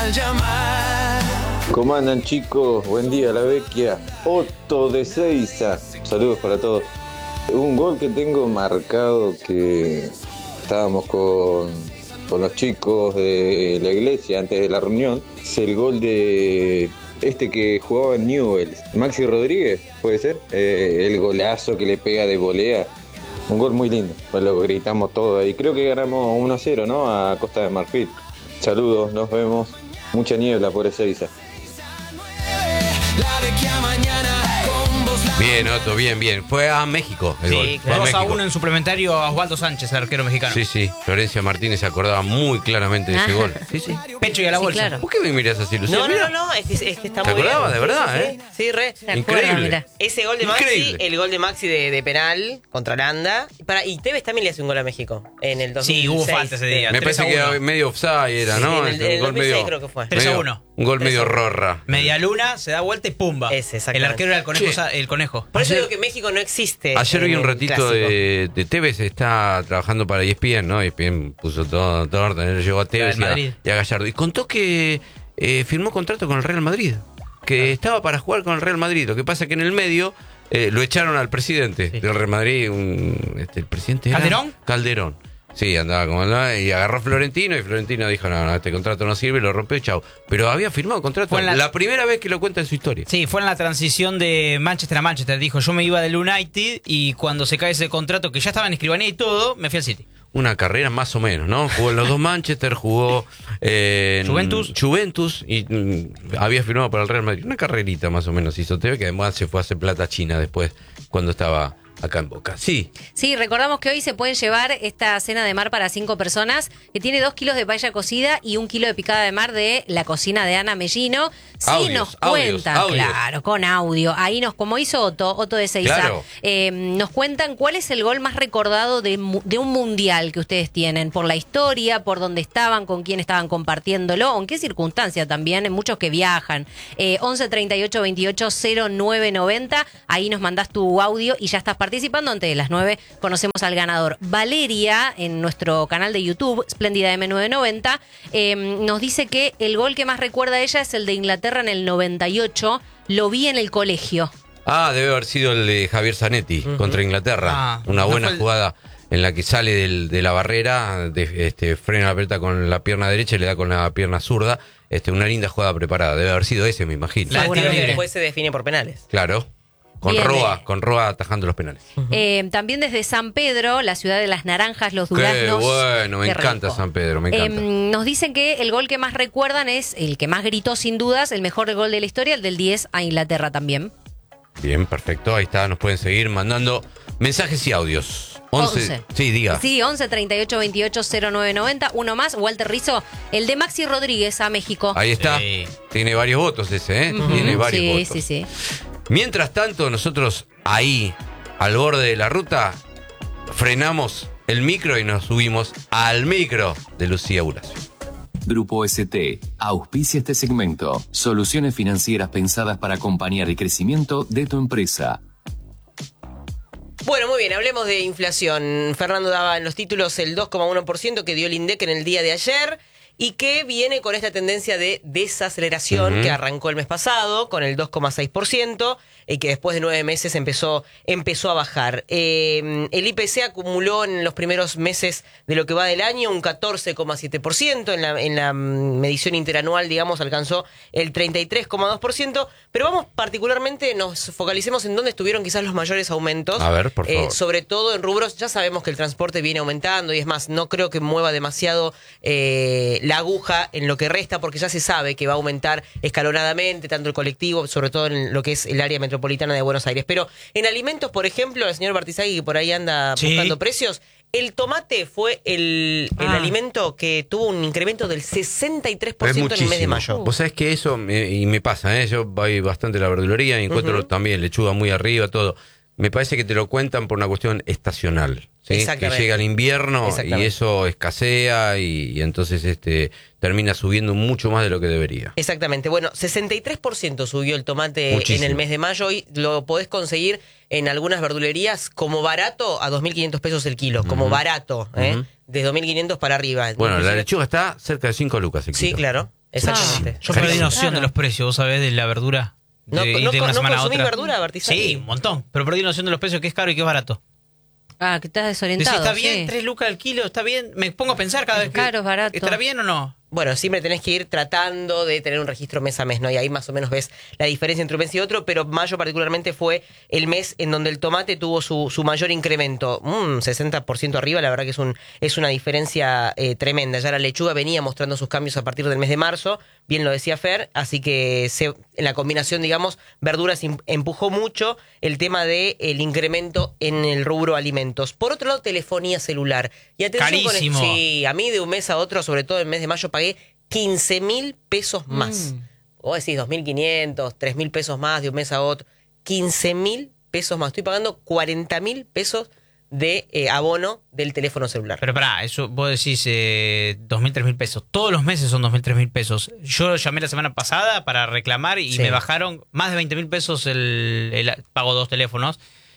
¿Cómo andan, chicos? Buen día, la vecchia. Otto de Seiza. Saludos para todos. Un gol que tengo marcado que estábamos con los chicos de la iglesia antes de la reunión. Es el gol de que jugaba en Newell's. Maxi Rodríguez, ¿puede ser? El golazo que le pega de volea. Un gol muy lindo. Pues lo gritamos todo ahí. Creo que ganamos 1-0, ¿no? A Costa de Marfil. Saludos, nos vemos. Mucha niebla por Ezeiza. Bien, Otto, bien. Fue a México el gol. Sí, 2-1 en suplementario a Osvaldo Sánchez, el arquero mexicano. Sí. Florencia Martínez se acordaba muy claramente de ese gol. Sí. Pecho y a la bolsa. Claro. ¿Por qué me miras así, Lucía? No, es que está ¿Te muy bien. acordabas de verdad, Sí, re. Increíble. Mira. Ese gol de Maxi, Increíble. el gol de Maxi de penal contra Holanda. Y Tevez también le hace un gol a México en el 2006. Sí, hubo falta ese día. Me parece 3-1. que medio offside era, ¿no? Sí, en el un gol 2006 medio, creo que fue. 3-1. Un gol 3-1. medio rorra. Media luna, se da vuelta y pumba. Ese, exactamente. El arquero era Che. el conejo. Por eso digo que México no existe. Ayer vi en un el ratito clásico. de Tevez, está trabajando para ESPN, ¿no? ESPN puso todo orden, llegó a Tevez del Madrid. y a Gallardo. Y contó que firmó contrato con el Real Madrid, que estaba para jugar con el Real Madrid. Lo que pasa que en el medio lo echaron al presidente del Real Madrid, el presidente era ¿Calderón? Sí, andaba como andaba y agarró a Florentino y Florentino dijo, no, este contrato no sirve, lo rompió y chau. Pero había firmado contrato, Fue en la primera vez que lo cuenta en su historia. Sí, fue en la transición de Manchester a Manchester. Dijo, yo me iba del United y cuando se cae ese contrato, que ya estaba en escribanía y todo, me fui al City. Una carrera más o menos, ¿no? Jugó en los dos Manchester, jugó en Juventus y había firmado para el Real Madrid. Una carrerita más o menos hizo Tevez, que además se fue a hacer plata china después cuando estaba acá en Boca. Sí, Recordamos que hoy se pueden llevar esta cena de mar para 5 personas, que tiene 2 kilos de paella cocida y 1 kilo de picada de mar de la cocina de Ana Mellino. Sí, Audios, nos cuentan, audios. claro, con audio. Ahí como hizo Otto de Seiza, Claro. nos cuentan cuál es el gol más recordado de un mundial que ustedes tienen, por la historia, por dónde estaban, con quién estaban compartiéndolo, o en qué circunstancia también, en muchos que viajan. 11 38 28 09 90, ahí nos mandás tu audio y ya estás participando. Antes de las 9 conocemos al ganador. Valeria, en nuestro canal de YouTube, Espléndida M990, nos dice que el gol que más recuerda a ella es el de Inglaterra en el 98. Lo vi en el colegio. debe haber sido el de Javier Zanetti contra Inglaterra. Una buena jugada en la que sale de la barrera, frena la pelota con la pierna derecha y le da con la pierna zurda. Una linda jugada preparada. Debe haber sido ese, me imagino. La Creo que libre. después se define por penales. Claro. Con Bien. Roa atajando los penales. También desde San Pedro, la ciudad de las naranjas, los Qué duraznos. bueno, me Qué encanta rico. San Pedro, me encanta. Nos dicen que el gol que más recuerdan es el que más gritó sin dudas, el mejor gol de la historia, el del 10 a Inglaterra también. Bien, perfecto, ahí está, nos pueden seguir mandando mensajes y audios. 11. Sí, diga. Sí, 11 38 28 09 90. Uno más, Walter Rizzo, el de Maxi Rodríguez a México. Ahí está. Sí. Tiene varios votos ese, ¿eh? Tiene varios votos. Sí. Mientras tanto, nosotros ahí, al borde de la ruta, frenamos el micro y nos subimos al micro de Lucía Uracio. Grupo ST auspicia este segmento. Soluciones financieras pensadas para acompañar el crecimiento de tu empresa. Bueno, muy bien, hablemos de inflación. Fernando daba en los títulos el 2,1% que dio el INDEC en el día de ayer y que viene con esta tendencia de desaceleración que arrancó el mes pasado con el 2,6% y que después de 9 meses empezó a bajar. El IPC acumuló en los primeros meses de lo que va del año un 14,7%, en la medición interanual, digamos, alcanzó el 33,2%, pero vamos particularmente, nos focalicemos en dónde estuvieron quizás los mayores aumentos. A ver, por favor. Sobre todo en rubros, ya sabemos que el transporte viene aumentando y es más, no creo que mueva demasiado la aguja en lo que resta, porque ya se sabe que va a aumentar escalonadamente, tanto el colectivo, sobre todo en lo que es el área metropolitana de Buenos Aires. Pero en alimentos, por ejemplo, el señor Bartizagui, que por ahí anda buscando precios, el tomate fue el alimento que tuvo un incremento del 63% en el mes de mayo. Vos sabés que eso, y me pasa, yo voy bastante a la verdulería y encuentro también lechuga muy arriba, todo. Me parece que te lo cuentan por una cuestión estacional, ¿sí? Que llega el invierno y eso escasea y entonces termina subiendo mucho más de lo que debería. Exactamente. Bueno, 63% subió el tomate en el mes de mayo. Hoy lo podés conseguir en algunas verdulerías como barato a 2.500 pesos el kilo, como barato, de 2.500 para arriba. Bueno, la lechuga está cerca de 5 lucas el kilo. Sí, claro. Exactamente. Yo perdí noción de los precios, vos sabés, de la verdura. ¿No consumís verdura, Bartizani? Sí, un montón. Pero perdí noción de los precios, que es caro y que es barato. Que estás desorientado. Decís, está bien, 3 lucas al kilo, está bien. Me pongo a pensar cada vez que... Caro, es barato. ¿Estará bien o no? Bueno, siempre tenés que ir tratando de tener un registro mes a mes, ¿no? Y ahí más o menos ves la diferencia entre un mes y otro, pero mayo particularmente fue el mes en donde el tomate tuvo su mayor incremento, 60% arriba, la verdad que es una diferencia tremenda. Ya la lechuga venía mostrando sus cambios a partir del mes de marzo, bien lo decía Fer, así que en la combinación, digamos, verduras empujó mucho el tema del incremento en el rubro alimentos. Por otro lado, telefonía celular. Y atención carísimo. Sí, a mí de un mes a otro, sobre todo el mes de mayo, pagué 15.000 pesos más. Vos decís 2.500, 3.000 pesos más de un mes a otro. 15.000 pesos más. Estoy pagando 40.000 pesos de abono del teléfono celular. Pero pará, eso vos decís 2.000, 3.000 pesos. Todos los meses son 2.000, 3.000 pesos. Yo llamé la semana pasada para reclamar y me bajaron más de 20.000 pesos pago 2 teléfonos.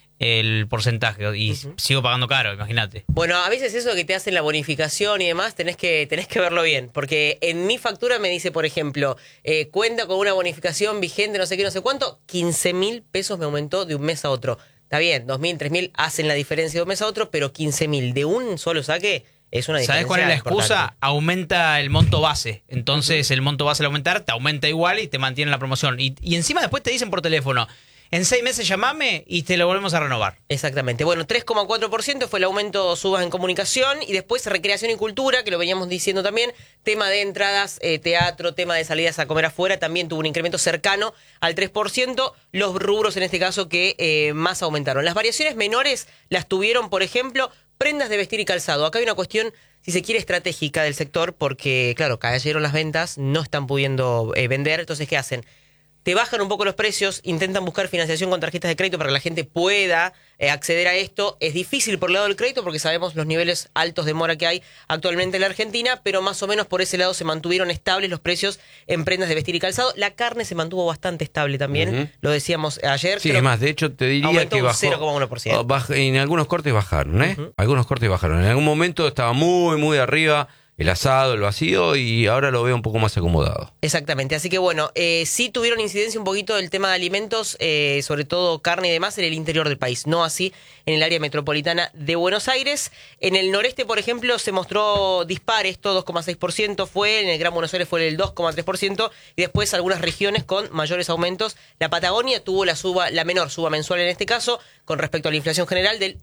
El porcentaje y sigo pagando caro, imagínate. Bueno, a veces eso que te hacen la bonificación y demás tenés que verlo bien, porque en mi factura me dice, por ejemplo, cuenta con una bonificación vigente, no sé qué, no sé cuánto, 15.000 pesos me aumentó de un mes a otro. Está bien, 2.000, 3.000 hacen la diferencia de un mes a otro, pero 15.000 de un solo saque es una diferencia. ¿Sabés cuál es la excusa? Importante. Aumenta el monto base. Entonces el monto base al aumentar te aumenta igual y te mantiene la promoción. Y encima después te dicen por teléfono, en 6 meses llamame y te lo volvemos a renovar. Exactamente. Bueno, 3,4% fue el aumento subas en comunicación y después recreación y cultura, que lo veníamos diciendo también, tema de entradas, teatro, tema de salidas a comer afuera, también tuvo un incremento cercano al 3%, los rubros en este caso que más aumentaron. Las variaciones menores las tuvieron, por ejemplo, prendas de vestir y calzado. Acá hay una cuestión, si se quiere, estratégica del sector, porque, claro, cayeron las ventas, no están pudiendo vender, entonces, ¿qué hacen? Te bajan un poco los precios, intentan buscar financiación con tarjetas de crédito para que la gente pueda acceder a esto. Es difícil por el lado del crédito porque sabemos los niveles altos de mora que hay actualmente en la Argentina, pero más o menos por ese lado se mantuvieron estables los precios en prendas de vestir y calzado. La carne se mantuvo bastante estable también, lo decíamos ayer. Sí, además, de hecho te diría que bajó 0,1%. En algunos cortes bajaron, Algunos cortes bajaron. En algún momento estaba muy, muy arriba el asado, el vacío, y ahora lo veo un poco más acomodado. Exactamente, así que bueno, sí tuvieron incidencia un poquito del tema de alimentos, sobre todo carne y demás, en el interior del país, no así en el área metropolitana de Buenos Aires. En el noreste, por ejemplo, se mostró dispar esto, 2,6% fue, en el Gran Buenos Aires fue el 2,3%, y después algunas regiones con mayores aumentos. La Patagonia tuvo la menor suba mensual en este caso, con respecto a la inflación general, del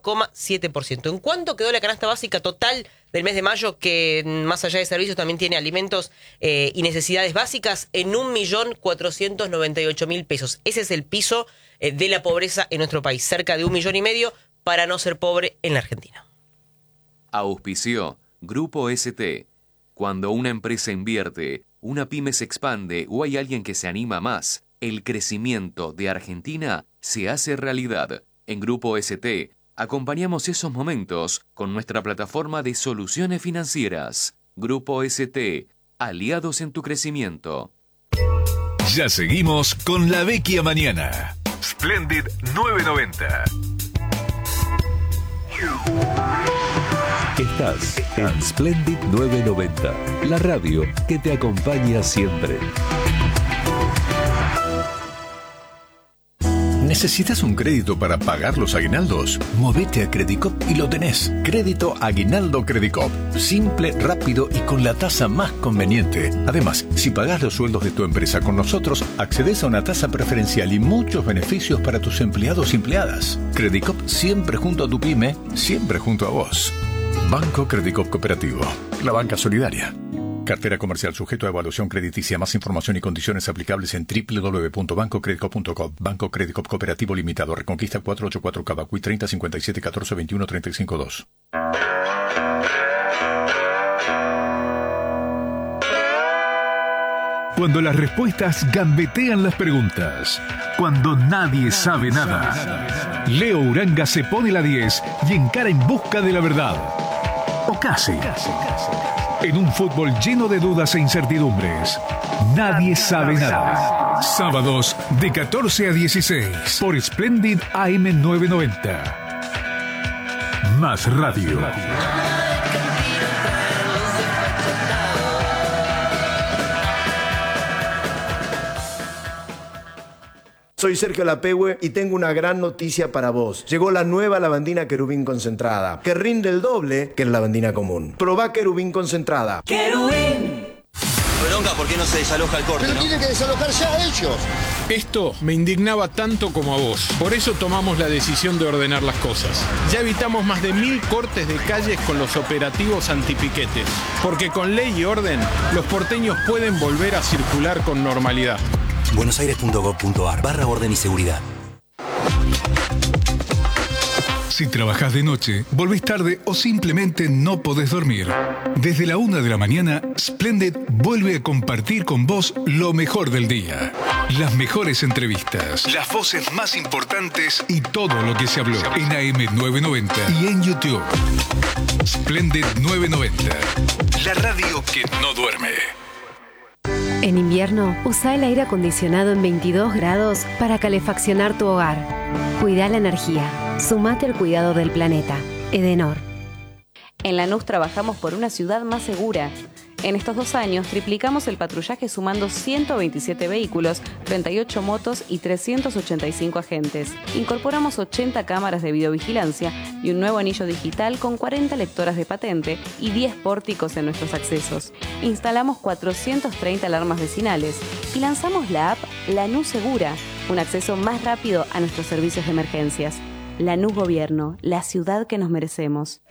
1,7%. ¿En cuánto quedó la canasta básica total del mes de mayo, que más allá de servicios también tiene alimentos y necesidades básicas? En 1.498.000 pesos. Ese es el piso de la pobreza en nuestro país, cerca de 1,5 millones para no ser pobre en la Argentina. Auspició Grupo ST. Cuando una empresa invierte, una pyme se expande o hay alguien que se anima más, el crecimiento de Argentina se hace realidad. En Grupo ST acompañamos esos momentos con nuestra plataforma de soluciones financieras. Grupo ST, aliados en tu crecimiento. Ya seguimos con La Vecchia Mañana. Splendid 990. Estás en Splendid 990, la radio que te acompaña siempre. ¿Necesitas un crédito para pagar los aguinaldos? Movete a Credicop y lo tenés. Crédito Aguinaldo Credicop. Simple, rápido y con la tasa más conveniente. Además, si pagás los sueldos de tu empresa con nosotros, accedes a una tasa preferencial y muchos beneficios para tus empleados y empleadas. Credicop, siempre junto a tu pyme, siempre junto a vos. Banco Credicop Cooperativo. La banca solidaria. Cartera comercial sujeto a evaluación crediticia. Más información y condiciones aplicables en www.bancocredicop.com. Banco Credicop Cooperativo Limitado. Reconquista 484 Cavacuy 30 57 14 21 35 2. Cuando las respuestas gambetean las preguntas. Cuando nadie sabe nada. Leo Uranga se pone la 10 y encara en busca de la verdad. O casi. En un fútbol lleno de dudas e incertidumbres, nadie sabe nada. Sábados de 14 a 16 por Splendid AM 990. Más radio. Soy Sergio Lapehue y tengo una gran noticia para vos. Llegó la nueva lavandina Querubín concentrada, que rinde el doble que la lavandina común. Probá Querubín concentrada. ¡Querubín! Bronca, ¿por qué no se desaloja el corte? Pero tiene que desalojar ya ellos. Esto me indignaba tanto como a vos. Por eso tomamos la decisión de ordenar las cosas. Ya evitamos más de 1000 cortes de calles con los operativos antipiquetes. Porque con ley y orden, los porteños pueden volver a circular con normalidad. buenosaires.gov.ar/orden y seguridad. Si trabajás de noche, volvés tarde o simplemente no podés dormir. Desde la 1 de la mañana, Splendid vuelve a compartir con vos lo mejor del día. Las mejores entrevistas, las voces más importantes y todo lo que se habló en AM990 y en YouTube. Splendid 990, la radio que no duerme. En invierno, usa el aire acondicionado en 22 grados para calefaccionar tu hogar. Cuida la energía. Sumate al cuidado del planeta. Edenor. En Lanús trabajamos por una ciudad más segura. En estos 2 años triplicamos el patrullaje sumando 127 vehículos, 38 motos y 385 agentes. Incorporamos 80 cámaras de videovigilancia y un nuevo anillo digital con 40 lectoras de patente y 10 pórticos en nuestros accesos. Instalamos 430 alarmas vecinales y lanzamos la app Lanús Segura, un acceso más rápido a nuestros servicios de emergencias. Lanús Gobierno, la ciudad que nos merecemos.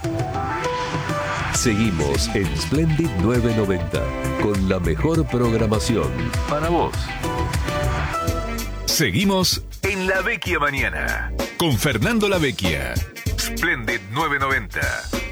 Seguimos en Splendid 990 con la mejor programación para vos. Seguimos en La Vecchia Mañana con Fernando La Vecchia. Splendid 990.